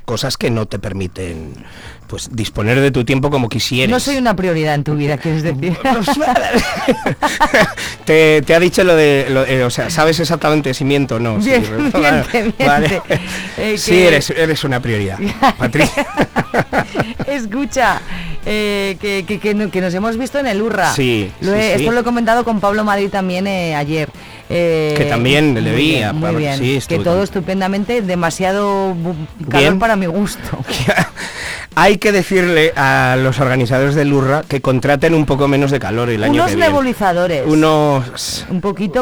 cosas que no te permiten pues disponer de tu tiempo como quisieras. No soy una prioridad en tu vida, quieres decir. te ha dicho lo de, o sea, sabes exactamente si miento o no. Bien, Sí, miente. Vale. Sí, eres una prioridad, Patricia. Escucha, que nos hemos visto en el Urra. Sí, Esto lo he comentado con Pablo Madrid también ayer. Que también le vi a muy Pablo. bien. Sí, que todo estupendamente, demasiado calor bien para mi gusto. Hay que decirle a los organizadores del Urra que contraten un poco menos de calor el año que viene. Unos nebulizadores. Un poquito,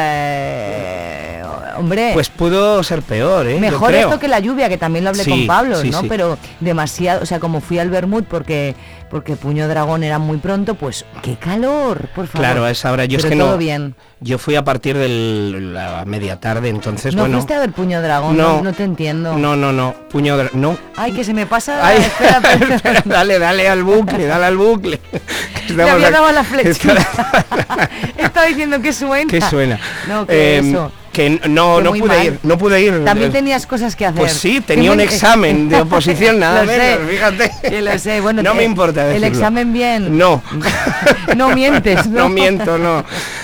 hombre. Pues pudo ser peor, ¿eh? Mejor esto que la lluvia, que también lo hablé con Pablo, ¿no? Sí. Pero demasiado, o sea, como fui al Bermud porque Puño Dragón era muy pronto, pues qué calor, por favor. Claro, a esa hora yo pero es que todo no. Bien. Yo fui a partir de la media tarde, entonces ¿No bueno. fuiste a ver Puño Dragón? No te entiendo. No. Puño Dragón, no. Ay, que se me pasa. Ay, espera, dale al bucle. Le había dado la flecha. Estaba diciendo que suena. ¿Qué suena? No, que eso. Que no pude ir. También tenías cosas que hacer. Pues sí, tenía un examen de oposición, nada menos, fíjate. Lo sé, bueno, no me importa decirlo. ¿El examen bien? No. No mientes, ¿no? No miento, no.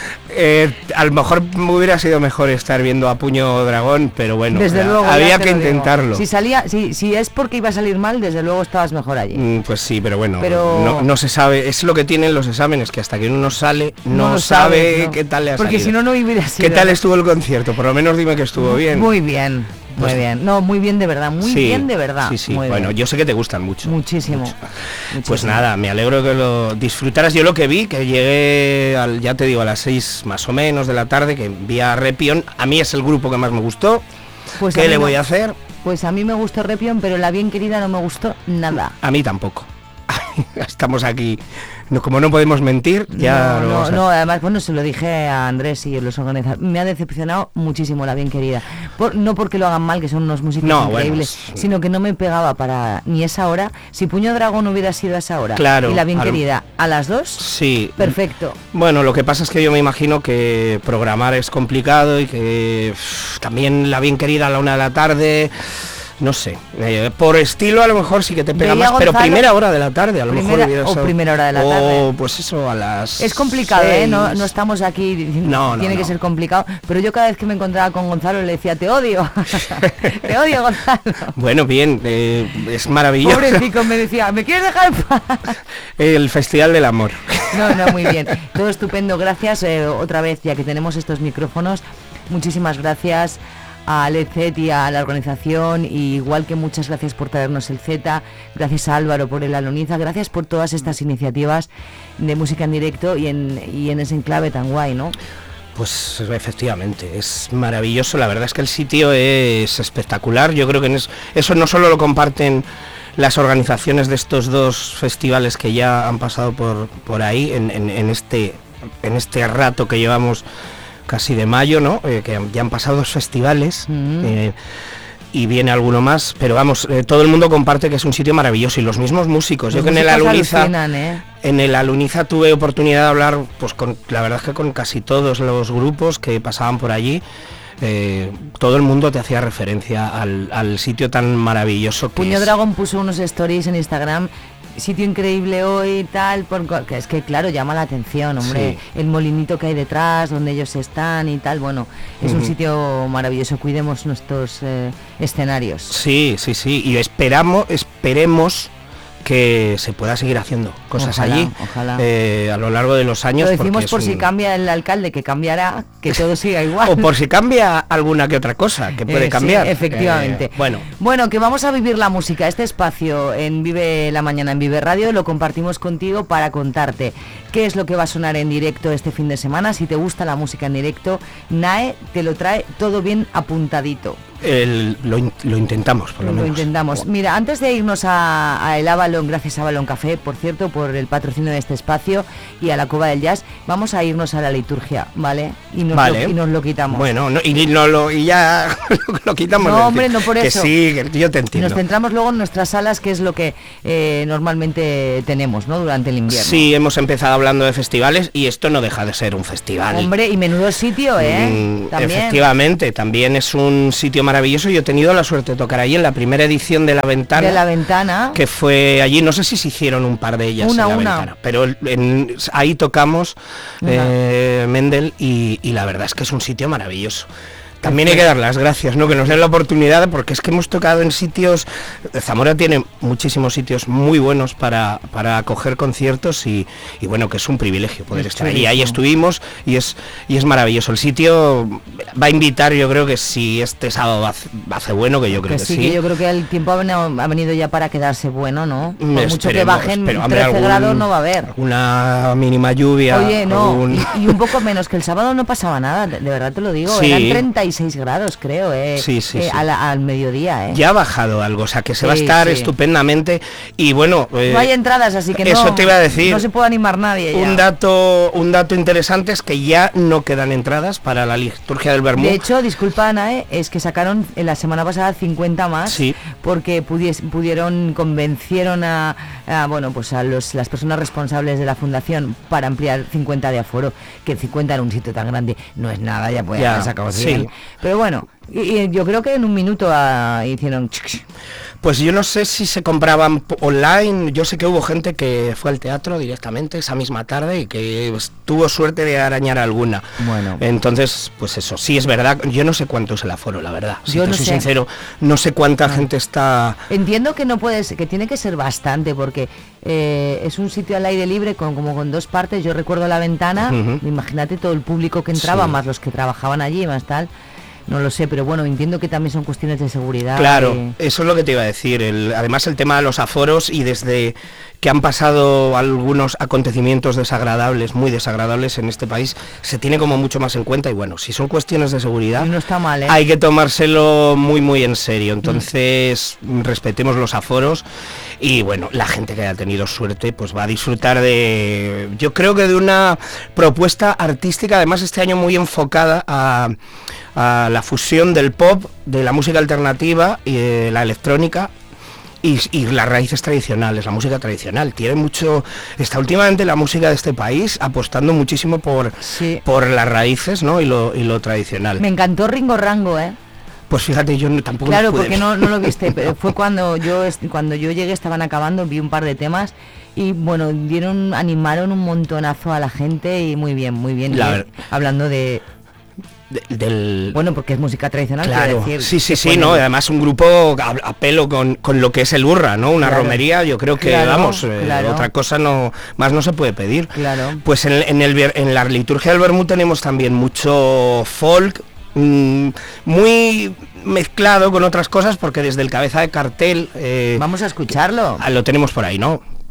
A lo mejor me hubiera sido mejor estar viendo a Puño Dragón, pero bueno, desde luego, había que intentarlo. Si es porque iba a salir mal, desde luego estabas mejor allí. Pues sí, pero bueno, no se sabe, es lo que tienen los exámenes, que hasta que uno sale no sabe qué tal le ha salido. Porque si no hubiera sido. ¿Qué tal estuvo el concierto? Por lo menos dime que estuvo bien. Muy bien. Muy bien, no, muy bien de verdad, bien de verdad. Sí, muy bueno, bien. Yo sé que te gustan mucho. Muchísimo. Pues nada, me alegro que lo disfrutaras. Yo lo que vi, que llegué, ya te digo, a las 6 más o menos de la tarde, que vi a Repion, a mí es el grupo que más me gustó. Pues ¿Qué le voy a hacer? Pues a mí me gustó Repion, pero La Bien Querida no me gustó nada. A mí tampoco. Estamos aquí, como no podemos mentir, ya no, además, bueno, se lo dije a Andrés y los organizadores, me ha decepcionado muchísimo La Bien Querida, no porque lo hagan mal, que son unos músicos increíbles, sino que no me pegaba para ni esa hora. Si Puño Dragón hubiera sido a esa hora, claro, y La Bien Querida a las 2, sí, perfecto. Bueno, lo que pasa es que yo me imagino que programar es complicado y que también La Bien Querida a la 1 de la tarde... No sé, por estilo a lo mejor sí que te pega más, pero primera hora de la tarde a lo mejor. Primera hora de la tarde. O pues eso, a las... Es complicado, 6. No estamos aquí, tiene que ser complicado, pero yo cada vez que me encontraba con Gonzalo le decía, te odio, te odio, Gonzalo. Bueno, bien, es maravilloso. Pobrecito, me decía, ¿me quieres dejar en paz? El Festival del Amor. No, muy bien, todo estupendo, gracias, otra vez, ya que tenemos estos micrófonos, muchísimas gracias a Led Z y a la organización, y igual que muchas gracias por traernos el Z, gracias a Álvaro por el Aloniza, gracias por todas estas iniciativas de música en directo y en ese enclave tan guay, ¿no? Pues efectivamente, es maravilloso, la verdad es que el sitio es espectacular, yo creo que eso no solo lo comparten las organizaciones de estos dos festivales que ya han pasado por ahí en este rato que llevamos casi de mayo, ¿no? Que ya han pasado 2 festivales y viene alguno más, pero vamos, todo el mundo comparte que es un sitio maravilloso y los mismos músicos. Yo que en el Aluniza tuve oportunidad de hablar, pues la verdad es que con casi todos los grupos que pasaban por allí. Todo el mundo te hacía referencia al sitio tan maravilloso que Puño Dragón puso unos stories en Instagram, sitio increíble hoy y tal, porque es que claro, llama la atención, hombre, el molinito que hay detrás, donde ellos están y tal, bueno, es un sitio maravilloso, cuidemos nuestros escenarios. Sí, y esperemos que se pueda seguir haciendo cosas allí. Ojalá. A lo largo de los años. Lo decimos por si cambia el alcalde, que cambiará, que todo siga igual. O por si cambia alguna que otra cosa, que puede cambiar. Sí, efectivamente. Bueno, que vamos a vivir la música. Este espacio en Vive la Mañana, en Vive Radio, lo compartimos contigo para contarte qué es lo que va a sonar en directo este fin de semana. Si te gusta la música en directo, NAE te lo trae todo bien apuntadito. Lo intentamos, por lo menos. Lo intentamos. Mira, antes de irnos a el Avalon, gracias a Avalon Café, por cierto, por el patrocinio de este espacio, y a la Cova del Jazz, vamos a irnos a la liturgia, ¿vale? Y nos lo quitamos. Bueno, y ya lo quitamos. No, hombre, no por eso. Que sí, que yo te entiendo. Nos centramos luego en nuestras salas, que es lo que normalmente tenemos, ¿no? Durante el invierno. Sí, hemos empezado hablando de festivales y esto no deja de ser un festival. Hombre, y menudo sitio, ¿eh? También. Efectivamente, también es un sitio maravilloso. Yo he tenido la suerte de tocar allí en la primera edición de La Ventana. De La Ventana. Que fue allí, no sé si se hicieron un par de ellas en La Ventana, pero ahí tocamos Mendel y la verdad es que es un sitio maravilloso. También hay que dar las gracias, ¿no? Que nos den la oportunidad, porque es que hemos tocado en sitios... Zamora tiene muchísimos sitios muy buenos para acoger conciertos y bueno, que es un privilegio poder estar allí. Ahí estuvimos y es maravilloso. El sitio va a invitar, yo creo que si este sábado hace bueno, que yo creo que sí. Que yo creo que el tiempo ha venido ya para quedarse bueno, ¿no? Por mucho que bajen, pero, 13 grados no va a haber. Una mínima lluvia. Oye, no, y un poco menos, que el sábado no pasaba nada, de verdad te lo digo. Sí. Eran 36 grados, creo, sí. Al mediodía. Ya ha bajado algo, o sea que se va a estar estupendamente. Y bueno... no hay entradas, así que eso te iba a decir. No se puede animar nadie ya. Un dato interesante es que ya no quedan entradas para la liturgia del Vermut. De hecho, disculpa Ana, es que sacaron en la semana pasada 50 más, porque convencieron a las personas responsables de la fundación para ampliar 50 de aforo, que 50 en un sitio tan grande no es nada, ya puede haber sacado 100. Pero bueno, y yo creo que en un minuto hicieron... Pues yo no sé si se compraban online, yo sé que hubo gente que fue al teatro directamente esa misma tarde y que tuvo suerte de arañar alguna. Bueno. Entonces, pues eso, sí es verdad, yo no sé cuánto es el aforo, la verdad. Si yo te soy sincero, no sé cuánta gente está... Entiendo que no puedes, que tiene que ser bastante, porque es un sitio al aire libre como con dos partes. Yo recuerdo La Ventana, imagínate todo el público que entraba, más los que trabajaban allí, más tal... No lo sé, pero bueno, entiendo que también son cuestiones de seguridad. Claro, eso es lo que te iba a decir. Además el tema de los aforos, y desde que han pasado algunos acontecimientos desagradables, muy desagradables en este país, se tiene como mucho más en cuenta. Y bueno, si son cuestiones de seguridad, no está mal, hay que tomárselo muy muy en serio. Entonces respetemos los aforos y bueno, la gente que haya tenido suerte pues va a disfrutar yo creo que de una propuesta artística, además este año muy enfocada a la fusión del pop, de la música alternativa y la electrónica y las raíces tradicionales, la música tradicional. Está últimamente la música de este país apostando muchísimo por las raíces, ¿no? y lo tradicional. Me encantó Ringo Rango, Pues fíjate, yo tampoco claro, lo pude porque no lo viste, pero fue cuando yo llegué, estaban acabando, vi un par de temas y bueno, animaron un montonazo a la gente y muy bien, hablando bueno, porque es música tradicional, claro, decir, sí, no, además un grupo a pelo con lo que es el Urra, ¿no? Una romería, yo creo que otra cosa más no se puede pedir. Claro. Pues en la liturgia del Vermut tenemos también mucho folk, muy mezclado con otras cosas, porque desde el cabeza de cartel vamos a escucharlo. Lo tenemos por ahí, ¿no?